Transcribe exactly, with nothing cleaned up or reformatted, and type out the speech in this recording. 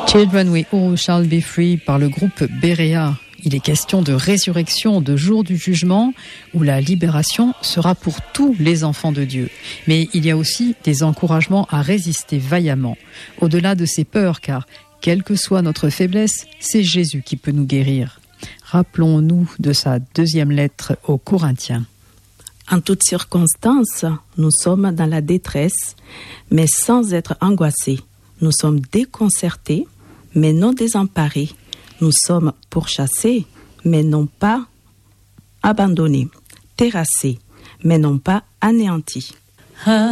Children We All Shall Be Free par le groupe Berea. Il est question de résurrection, de jour du jugement, où la libération sera pour tous les enfants de Dieu. Mais il y a aussi des encouragements à résister vaillamment, au-delà de ces peurs, car quelle que soit notre faiblesse, c'est Jésus qui peut nous guérir. Rappelons-nous de sa deuxième lettre aux Corinthiens. En toutes circonstances, nous sommes dans la détresse, mais sans être angoissés. Nous sommes déconcertés, mais non désemparés. Nous sommes pourchassés, mais non pas abandonnés. Terrassés, mais non pas anéantis.